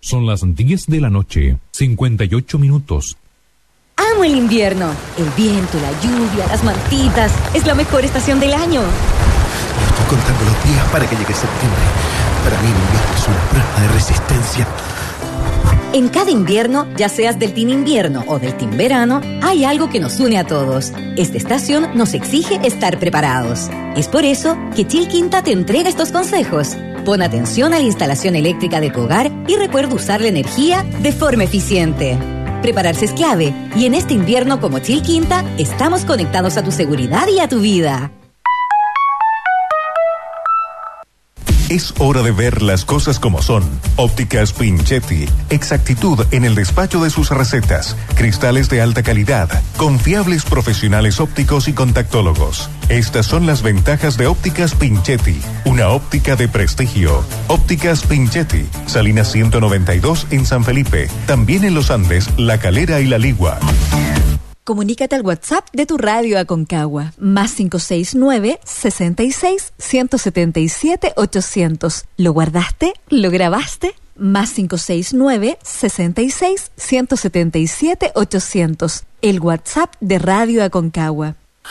Son las 10 de la noche, 58 minutos. Amo el invierno. El viento, la lluvia, las mantitas. Es la mejor estación del año. Estoy contando los días para que llegue septiembre. Para mí el invierno es una prueba de resistencia. En cada invierno, ya seas del team invierno o del team verano, hay algo que nos une a todos. Esta estación nos exige estar preparados. Es por eso que Chilquinta te entrega estos consejos. Pon atención a la instalación eléctrica de tu hogar y recuerda usar la energía de forma eficiente. Prepararse es clave y en este invierno como Chilquinta estamos conectados a tu seguridad y a tu vida. Es hora de ver las cosas como son. Ópticas Pinchetti. Exactitud en el despacho de sus recetas. Cristales de alta calidad. Confiables profesionales ópticos y contactólogos. Estas son las ventajas de Ópticas Pinchetti. Una óptica de prestigio. Ópticas Pinchetti. Salinas 192 en San Felipe. También en Los Andes, La Calera y La Ligua. Comunícate al WhatsApp de tu radio Aconcagua, más 569-66-177-800. ¿Lo guardaste? ¿Lo grabaste? Más 569-66-177-800. El WhatsApp de Radio Aconcagua.